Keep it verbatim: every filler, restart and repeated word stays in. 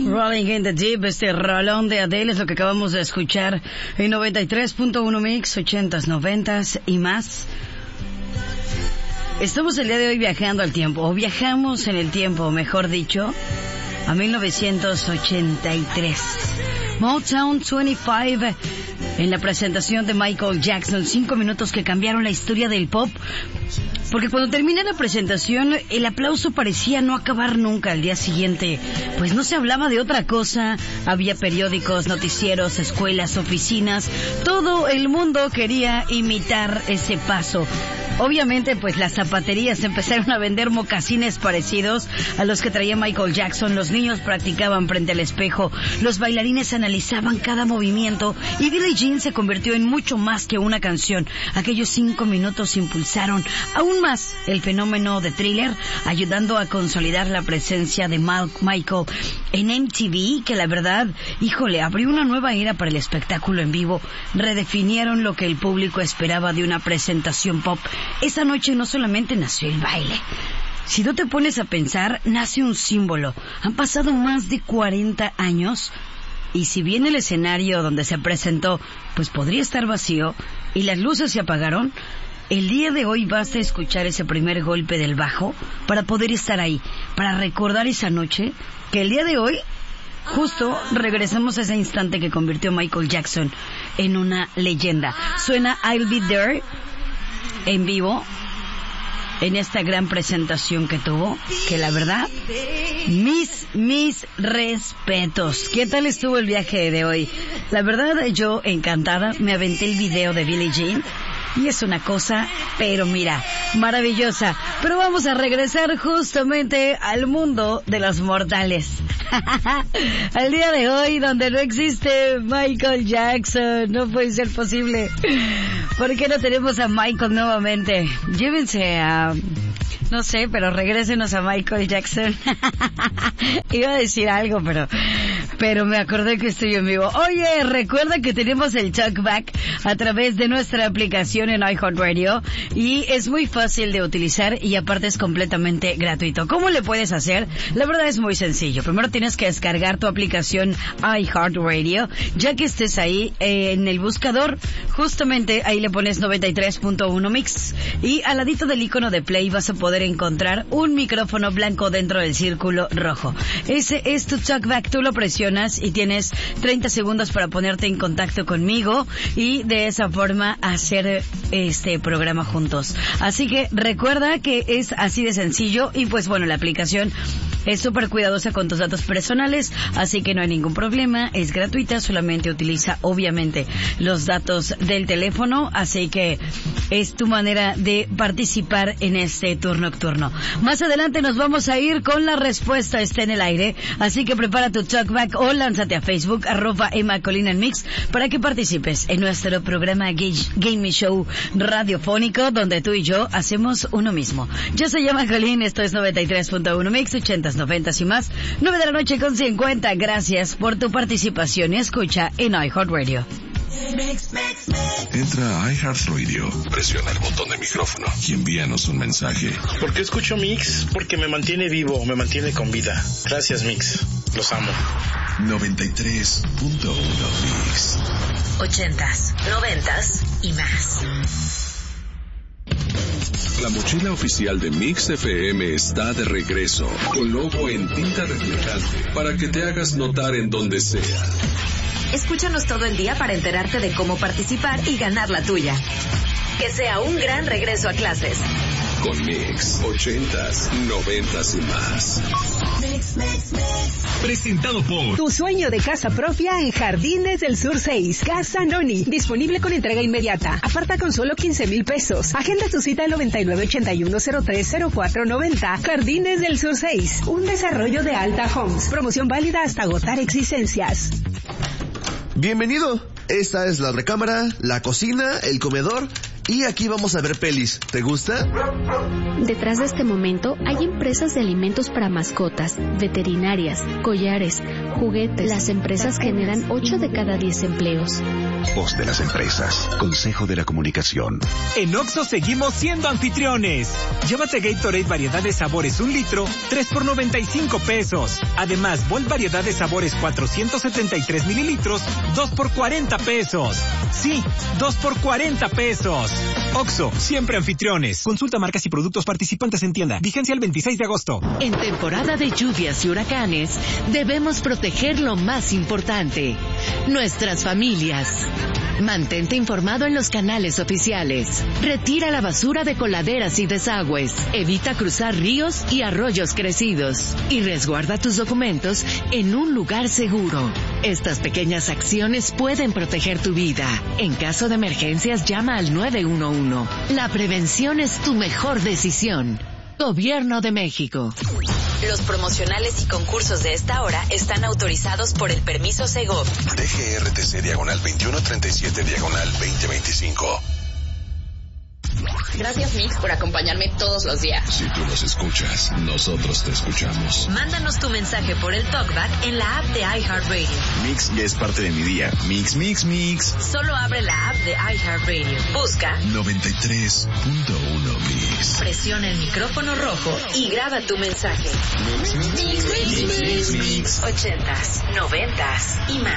Rolling in the Deep, este rolón de Adele es lo que acabamos de escuchar en noventa y tres punto uno Mix, ochentas, noventas y más. Estamos el día de hoy viajando al tiempo, o viajamos en el tiempo, mejor dicho, a mil novecientos ochenta y tres. Motown veinticinco, en la presentación de Michael Jackson, cinco minutos que cambiaron la historia del pop. Porque cuando termina la presentación, el aplauso parecía no acabar nunca. Al día siguiente, pues no se hablaba de otra cosa. Había periódicos, noticieros, escuelas, oficinas. Todo el mundo quería imitar ese paso. Obviamente, pues las zapaterías empezaron a vender mocasines parecidos a los que traía Michael Jackson. Los niños practicaban frente al espejo. Los bailarines analizaban cada movimiento. Y Billie Jean se convirtió en mucho más que una canción. Aquellos cinco minutos impulsaron aún más el fenómeno de Thriller, ayudando a consolidar la presencia de Mal- Michael en M T V, que la verdad, híjole, abrió una nueva era para el espectáculo en vivo. Redefinieron lo que el público esperaba de una presentación pop. Esa noche no solamente nació el baile. Si no te pones a pensar, nace un símbolo. Han pasado más de cuarenta años y si bien el escenario donde se presentó pues podría estar vacío y las luces se apagaron, el día de hoy basta escuchar ese primer golpe del bajo para poder estar ahí, para recordar esa noche, que el día de hoy justo regresamos a ese instante que convirtió a Michael Jackson en una leyenda. Suena I'll Be There en vivo en esta gran presentación que tuvo, que la verdad, mis, mis respetos. ¿Qué tal estuvo el viaje de hoy? La verdad, yo encantada, me aventé el video de Billie Jean y es una cosa, pero mira, maravillosa. Pero vamos a regresar justamente al mundo de los mortales. Al día de hoy, donde no existe Michael Jackson, no puede ser posible. ¿Por qué no tenemos a Michael nuevamente? Llévense a... no sé, pero regrésenos a Michael Jackson. Iba a decir algo, pero pero me acordé que estoy en vivo. Oye, recuerda que tenemos el Talkback a través de nuestra aplicación en iHeartRadio y es muy fácil de utilizar y aparte es completamente gratuito. ¿Cómo le puedes hacer? La verdad es muy sencillo. Primero tienes que descargar tu aplicación iHeartRadio. Ya que estés ahí eh, en el buscador, justamente ahí le pones noventa y tres punto uno Mix y al ladito del icono de play vas a poder encontrar un micrófono blanco dentro del círculo rojo. Ese es tu Talkback. Tú lo presionas y tienes treinta segundos para ponerte en contacto conmigo y de esa forma hacer este programa juntos. Así que recuerda que es así de sencillo y pues bueno, la aplicación es súper cuidadosa con tus datos personales, así que no hay ningún problema, es gratuita, solamente utiliza obviamente los datos del teléfono, así que es tu manera de participar en este tour nocturno. Más adelante nos vamos a ir con la respuesta, está en el aire, así que prepara tu talkback o lánzate a Facebook, arroba Emma Colina en Mix, para que participes en nuestro programa Game Show radiofónico, donde tú y yo hacemos uno mismo. Yo soy Emma Colina, esto es noventa y tres punto uno Mix, ochentas, noventas y más, nueve de la noche con cincuenta. Gracias por tu participación y escucha en iHeartRadio. Entra a iHeartRadio, presiona el botón de micrófono y envíanos un mensaje. ¿Por qué escucho Mix? Porque me mantiene vivo, me mantiene con vida. Gracias, Mix. Los amo. noventa y tres punto uno Mix. Ochentas, noventas y más. La mochila oficial de Mix F M está de regreso, con logo en tinta reflejante, para que te hagas notar en donde sea. Escúchanos todo el día para enterarte de cómo participar y ganar la tuya. Que sea un gran regreso a clases. Con Mix, ochentas, noventas y más. Mix, mix, mix. Presentado por Tu sueño de casa propia en Jardines del Sur seis. Casa Noni. Disponible con entrega inmediata. Aparta con solo quince mil pesos. Agenda tu cita al noventa y nueve ochenta y uno cero tres cero cuatro noventa. Jardines del Sur seis. Un desarrollo de Alta Homes. Promoción válida hasta agotar existencias. Bienvenido. Esta es la recámara, la cocina, el comedor Y aquí vamos a ver pelis. ¿Te gusta? Detrás de este momento hay empresas de alimentos para mascotas, veterinarias, collares, juguetes. Las empresas generan ocho de cada diez empleos. Voz de las empresas. Consejo de la Comunicación. En Oxxo seguimos siendo anfitriones. Llévate Gatorade variedad de sabores un litro, tres por noventa y cinco pesos. Además, Volt variedad de sabores cuatrocientos setenta y tres mililitros, dos por cuarenta pesos. Sí, dos por cuarenta pesos. Oxxo, siempre anfitriones. Consulta marcas y productos participantes en tienda. Vigencia el veintiséis de agosto. En temporada de lluvias y huracanes, debemos proteger lo más importante, nuestras familias. Mantente informado en los canales oficiales. Retira la basura de coladeras y desagües. Evita cruzar ríos y arroyos crecidos. Y resguarda tus documentos en un lugar seguro. Estas pequeñas acciones pueden proteger tu vida. En caso de emergencias, llama al nueve uno uno. La prevención es tu mejor decisión. Gobierno de México. Los promocionales y concursos de esta hora están autorizados por el permiso Segov. D G R T C diagonal veintiuno treinta y siete diagonal veinte veinticinco. Gracias, Mix, por acompañarme todos los días. Si tú nos escuchas, nosotros te escuchamos. Mándanos tu mensaje por el TalkBack en la app de iHeartRadio. Mix ya es parte de mi día. Mix, mix, mix. Solo abre la app de iHeartRadio. Busca noventa y tres punto uno Mix. Presiona el micrófono rojo y graba tu mensaje. Mix, mix, mix, mix, mix, mix. Ochentas, noventas y más.